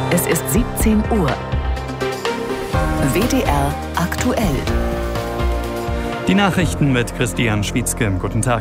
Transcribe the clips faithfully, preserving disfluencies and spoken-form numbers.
Es ist siebzehn Uhr. W D R aktuell. Die Nachrichten mit Christian Schwietzke. Guten Tag.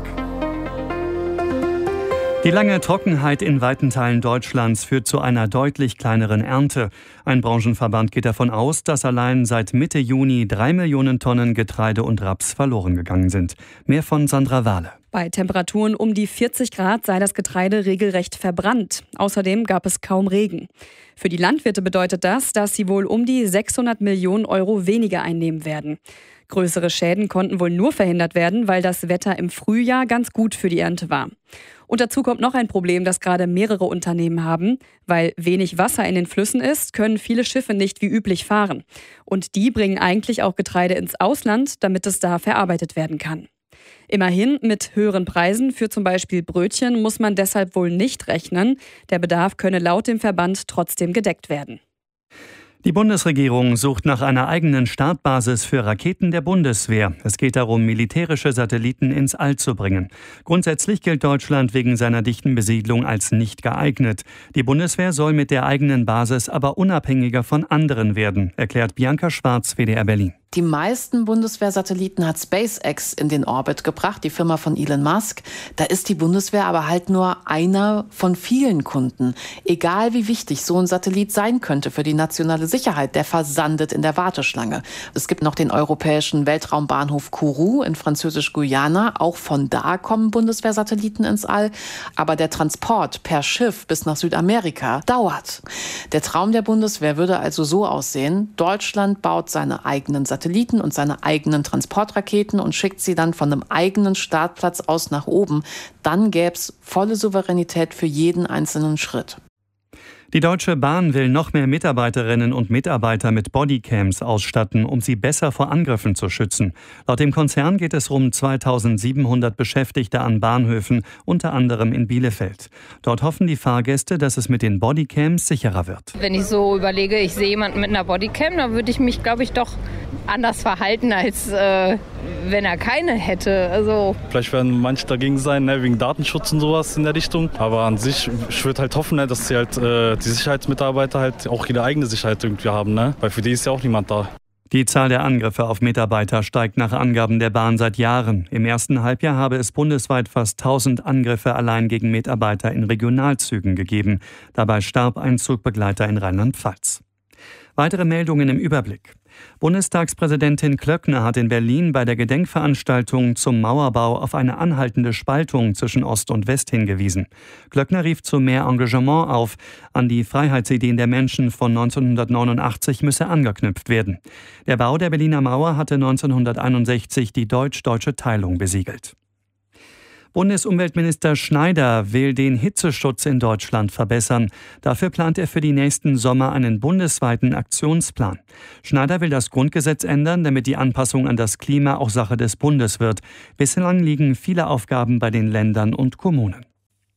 Die lange Trockenheit in weiten Teilen Deutschlands führt zu einer deutlich kleineren Ernte. Ein Branchenverband geht davon aus, dass allein seit Mitte Juni drei Millionen Tonnen Getreide und Raps verloren gegangen sind. Mehr von Sandra Wahle. Bei Temperaturen um die vierzig Grad sei das Getreide regelrecht verbrannt. Außerdem gab es kaum Regen. Für die Landwirte bedeutet das, dass sie wohl um die sechshundert Millionen Euro weniger einnehmen werden. Größere Schäden konnten wohl nur verhindert werden, weil das Wetter im Frühjahr ganz gut für die Ernte war. Und dazu kommt noch ein Problem, das gerade mehrere Unternehmen haben. Weil wenig Wasser in den Flüssen ist, können viele Schiffe nicht wie üblich fahren. Und die bringen eigentlich auch Getreide ins Ausland, damit es da verarbeitet werden kann. Immerhin, mit höheren Preisen für zum Beispiel Brötchen muss man deshalb wohl nicht rechnen. Der Bedarf könne laut dem Verband trotzdem gedeckt werden. Die Bundesregierung sucht nach einer eigenen Startbasis für Raketen der Bundeswehr. Es geht darum, militärische Satelliten ins All zu bringen. Grundsätzlich gilt Deutschland wegen seiner dichten Besiedlung als nicht geeignet. Die Bundeswehr soll mit der eigenen Basis aber unabhängiger von anderen werden, erklärt Bianca Schwarz, W D R Berlin. Die meisten Bundeswehrsatelliten hat SpaceX in den Orbit gebracht, die Firma von Elon Musk. Da ist die Bundeswehr aber halt nur einer von vielen Kunden. Egal wie wichtig so ein Satellit sein könnte für die nationale Sicherheit, der versandet in der Warteschlange. Es gibt noch den europäischen Weltraumbahnhof Kourou in Französisch-Guyana. Auch von da kommen Bundeswehrsatelliten ins All. Aber der Transport per Schiff bis nach Südamerika dauert. Der Traum der Bundeswehr würde also so aussehen: Deutschland baut seine eigenen Satelliten Satelliten und seine eigenen Transportraketen und schickt sie dann von einem eigenen Startplatz aus nach oben. Dann gäbe es volle Souveränität für jeden einzelnen Schritt. Die Deutsche Bahn will noch mehr Mitarbeiterinnen und Mitarbeiter mit Bodycams ausstatten, um sie besser vor Angriffen zu schützen. Laut dem Konzern geht es um zweitausendsiebenhundert Beschäftigte an Bahnhöfen, unter anderem in Bielefeld. Dort hoffen die Fahrgäste, dass es mit den Bodycams sicherer wird. Wenn ich so überlege, ich sehe jemanden mit einer Bodycam, dann würde ich mich, glaube ich, doch anders verhalten, als äh, wenn er keine hätte. Also Vielleicht werden manche dagegen sein, ne, wegen Datenschutz und sowas in der Richtung. Aber an sich, ich würde halt hoffen, ne, dass sie halt äh, die Sicherheitsmitarbeiter halt auch ihre eigene Sicherheit irgendwie haben, ne? Weil für die ist ja auch niemand da. Die Zahl der Angriffe auf Mitarbeiter steigt nach Angaben der Bahn seit Jahren. Im ersten Halbjahr habe es bundesweit fast tausend Angriffe allein gegen Mitarbeiter in Regionalzügen gegeben. Dabei starb ein Zugbegleiter in Rheinland-Pfalz. Weitere Meldungen im Überblick. Bundestagspräsidentin Klöckner hat in Berlin bei der Gedenkveranstaltung zum Mauerbau auf eine anhaltende Spaltung zwischen Ost und West hingewiesen. Klöckner rief zu mehr Engagement auf. An die Freiheitsideen der Menschen von neunzehnhundertneunundachtzig müsse angeknüpft werden. Der Bau der Berliner Mauer hatte neunzehnhunderteinundsechzig die deutsch-deutsche Teilung besiegelt. Bundesumweltminister Schneider will den Hitzeschutz in Deutschland verbessern. Dafür plant er für die nächsten Sommer einen bundesweiten Aktionsplan. Schneider will das Grundgesetz ändern, damit die Anpassung an das Klima auch Sache des Bundes wird. Bislang liegen viele Aufgaben bei den Ländern und Kommunen.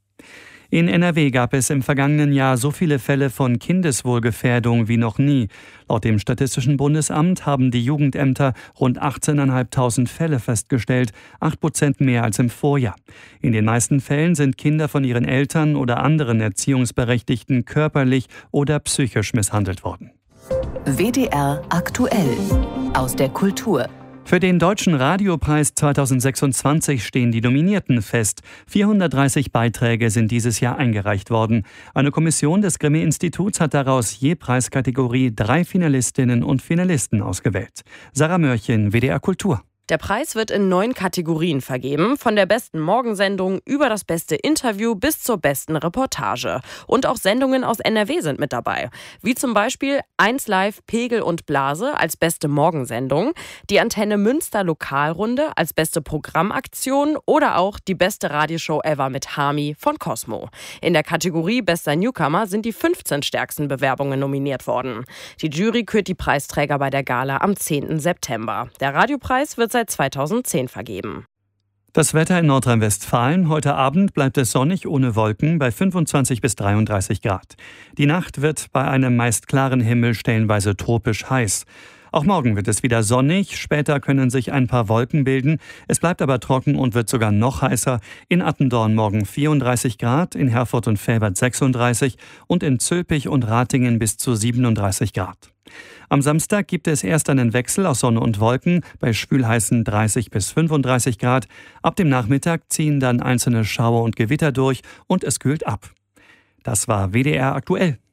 In N R W gab es im vergangenen Jahr so viele Fälle von Kindeswohlgefährdung wie noch nie. Laut dem Statistischen Bundesamt haben die Jugendämter rund achtzehntausendfünfhundert Fälle festgestellt, acht Prozent mehr als im Vorjahr. In den meisten Fällen sind Kinder von ihren Eltern oder anderen Erziehungsberechtigten körperlich oder psychisch misshandelt worden. W D R aktuell aus der Kultur. Für den Deutschen Radiopreis zweitausendsechsundzwanzig stehen die Nominierten fest. vierhundertdreißig Beiträge sind dieses Jahr eingereicht worden. Eine Kommission des Grimme-Instituts hat daraus je Preiskategorie drei Finalistinnen und Finalisten ausgewählt. Sarah Mörchen, W D R Kultur. Der Preis wird in neun Kategorien vergeben, von der besten Morgensendung über das beste Interview bis zur besten Reportage. Und auch Sendungen aus N R W sind mit dabei, wie zum Beispiel eins Live Pegel und Blase als beste Morgensendung, die Antenne Münster Lokalrunde als beste Programmaktion oder auch die beste Radioshow ever mit Hami von Cosmo. In der Kategorie Bester Newcomer sind die fünfzehn stärksten Bewerbungen nominiert worden. Die Jury kürt die Preisträger bei der Gala am zehnten September. Der Radiopreis wird seit zweitausendzehn vergeben. Das Wetter in Nordrhein-Westfalen. Heute Abend bleibt es sonnig ohne Wolken bei fünfundzwanzig bis dreiunddreißig Grad. Die Nacht wird bei einem meist klaren Himmel stellenweise tropisch heiß. Auch morgen wird es wieder sonnig, später können sich ein paar Wolken bilden. Es bleibt aber trocken und wird sogar noch heißer. In Attendorn morgen vierunddreißig Grad, in Herford und Velbert sechsunddreißig und in Zülpich und Ratingen bis zu siebenunddreißig Grad. Am Samstag gibt es erst einen Wechsel aus Sonne und Wolken bei schwülheißen dreißig bis fünfunddreißig Grad. Ab dem Nachmittag ziehen dann einzelne Schauer und Gewitter durch und es kühlt ab. Das war W D R aktuell.